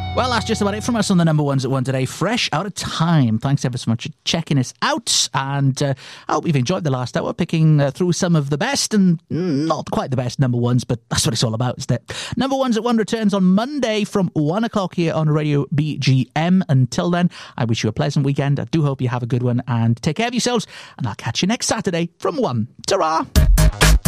Well, that's just about it from us on the number ones at one today. Fresh out of time. Thanks ever so much for checking us out. And I hope you've enjoyed the last hour, picking through some of the best and not quite the best number ones, but that's what it's all about, isn't it? Number ones at one returns on Monday from 1 o'clock here on Radio BGM. Until then, I wish you a pleasant weekend. I do hope you have a good one and take care of yourselves. And I'll catch you next Saturday from 1. Ta-ra!